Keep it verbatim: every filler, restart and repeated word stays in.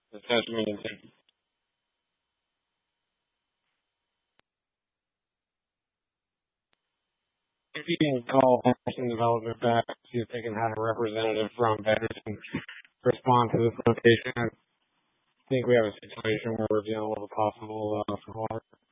assessment and safety. If you can call Henderson Development back, see if they can have a representative from Henderson respond to this location. I think we have a situation where we're dealing with a possible uh, water.